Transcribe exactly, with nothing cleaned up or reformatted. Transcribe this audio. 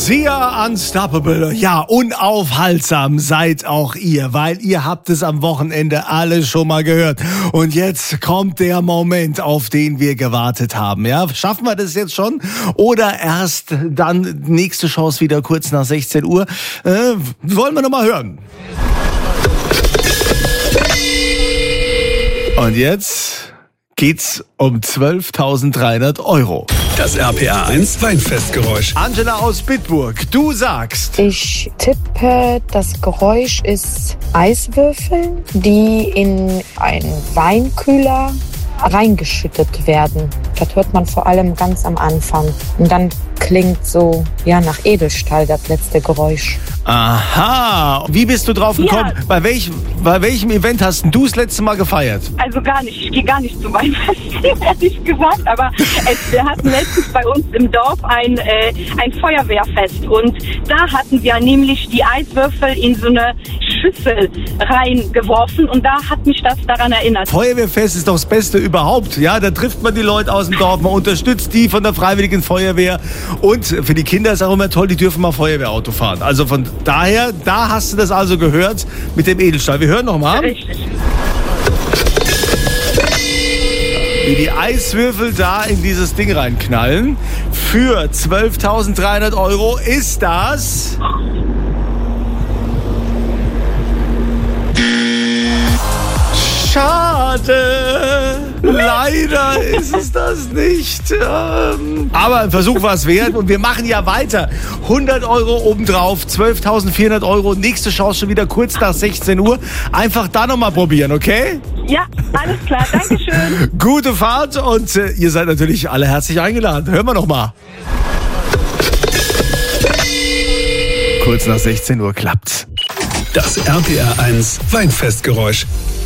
Sia Unstoppable. Ja, unaufhaltsam seid auch ihr, weil ihr habt es am Wochenende alle schon mal gehört. Und jetzt kommt der Moment, auf den wir gewartet haben. Ja, schaffen wir das jetzt schon? Oder erst dann nächste Chance wieder kurz nach sechzehn Uhr? Äh, wollen wir noch mal hören. Und jetzt geht's um zwölftausenddreihundert Euro. Das R P R eins Weinfestgeräusch. Angela aus Bitburg, du sagst. Ich tippe, das Geräusch ist Eiswürfel, die in einen Weinkühler reingeschüttet werden. Das hört man vor allem ganz am Anfang. Und dann klingt so, ja, nach Edelstahl das letzte Geräusch. Aha. Wie bist du drauf gekommen? Ja. Bei, welch, bei welchem Event hast du das letzte Mal gefeiert? Also gar nicht. Ich gehe gar nicht zu Weinfesten, ehrlich gesagt. Aber es, wir hatten letztens bei uns im Dorf ein, äh, ein Feuerwehrfest. Und da hatten wir nämlich die Eiswürfel in so eine Schüssel reingeworfen. Und da hat mich das daran erinnert. Feuerwehrfest ist doch das Beste überhaupt. Ja, da trifft man die Leute aus dem Dorf. Man unterstützt die von der Freiwilligen Feuerwehr. Und für die Kinder ist auch immer toll, die dürfen mal Feuerwehrauto fahren. Also von daher, da hast du das also gehört mit dem Edelstahl. Wir hören nochmal. Richtig. Wie die Eiswürfel da in dieses Ding reinknallen. Für zwölftausenddreihundert Euro ist das... Schade. Leider ist es das nicht. Aber ein Versuch war es wert und wir machen ja weiter. hundert Euro obendrauf, zwölftausendvierhundert Euro. Nächste Chance schon wieder kurz nach sechzehn Uhr. Einfach da nochmal probieren, okay? Ja, alles klar. Dankeschön. Gute Fahrt und äh, ihr seid natürlich alle herzlich eingeladen. Hören wir nochmal. Kurz nach sechzehn Uhr klappt's. Das R P R eins Weinfestgeräusch.